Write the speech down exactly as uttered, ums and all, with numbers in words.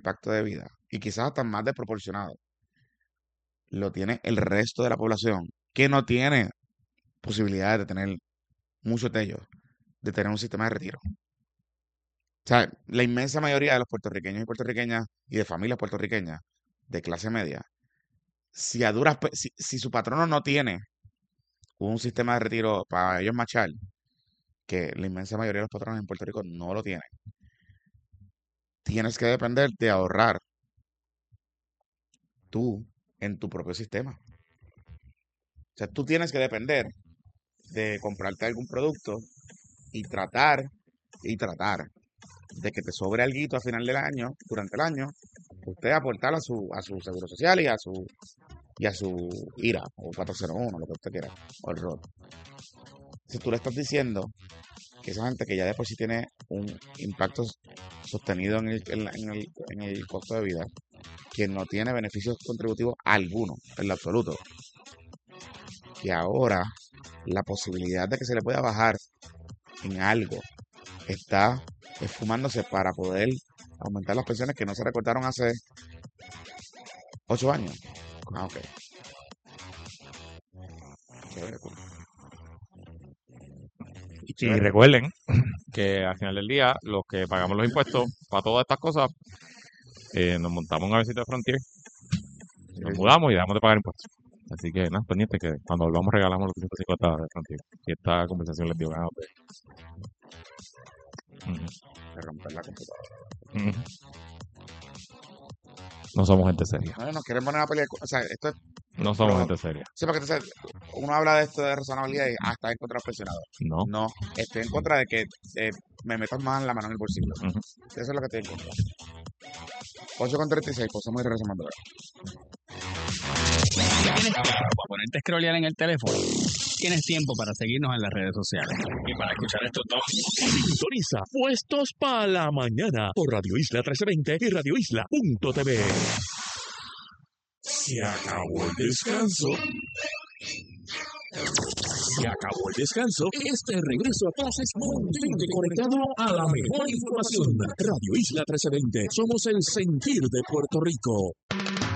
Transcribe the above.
impacto de vida, y quizás hasta más desproporcionado, lo tiene el resto de la población, que no tiene posibilidades de tener, muchos de ellos, de tener un sistema de retiro. O sea, la inmensa mayoría de los puertorriqueños y puertorriqueñas y de familias puertorriqueñas de clase media, si a duras, pe- si, si su patrono no tiene un sistema de retiro para ellos machar, que la inmensa mayoría de los patronos en Puerto Rico no lo tienen, tienes que depender de ahorrar tú en tu propio sistema. O sea, tú tienes que depender de comprarte algún producto y tratar, y tratar de que te sobre alguito a final del año, durante el año, usted aportar a su, a su seguro social y a su, y a su I R A, o cuatrocientos uno, lo que usted quiera, o el R O T. Si tú le estás diciendo que esa gente que ya de por sí tiene un impacto sostenido en el, en la- en el, en el costo de vida, que no tiene beneficios contributivos alguno, en lo absoluto, que ahora la posibilidad de que se le pueda bajar en algo está esfumándose para poder aumentar las pensiones que no se recortaron hace ocho años. Ah, ok. Chévere, cool. Y Chévere. recuerden que al final del día, los que pagamos los impuestos para todas estas cosas, eh, nos montamos un avioncito de Frontier, nos Sí, sí. mudamos y dejamos de pagar impuestos. Así que nada, pendiente que cuando volvamos regalamos los ciento cincuenta de Frontier. Si esta conversación les dio ganas de... Ujú, De romper la computadora. ujú. No somos gente seria. No, nos quieren poner a pelear. O sea, esto es No somos lo, gente seria. sí, porque entonces uno habla de esto de razonabilidad y ah, está en contra de los pensionados. No. No, estoy en contra de que eh, me metas más la mano en el bolsillo. Ujú. Eso es lo que estoy en contra. ocho con treinta y seis, pues somos regresando. Ya tienes tiempo para ponerte a scrollear en el teléfono. Tienes tiempo para seguirnos en las redes sociales. Y para escuchar estos dos. Sintoniza Puestos para la Mañana por Radio Isla trece veinte y radio isla punto t v. Se acabó el descanso. Se acabó el descanso. Este regreso a clases mantente conectado a la mejor información. Radio Isla trece veinte. Somos el sentir de Puerto Rico.